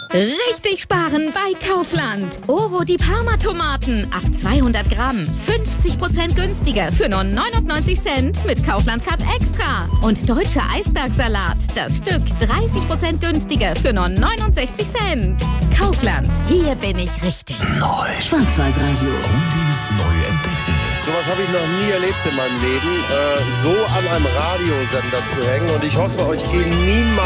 Richtig sparen bei Kaufland. Oro die Parma-Tomaten auf 200 Gramm. 50% günstiger für nur 99 Cent mit Kaufland Card Extra. Und deutscher Eisbergsalat. Das Stück 30% günstiger für nur 69 Cent. Kaufland. Hier bin ich richtig. Neu. Schwarzwaldradio. Oldies neu entdecken. Sowas habe ich noch nie erlebt in meinem Leben, so an einem Radiosender zu hängen. Und ich hoffe, euch gehen niemals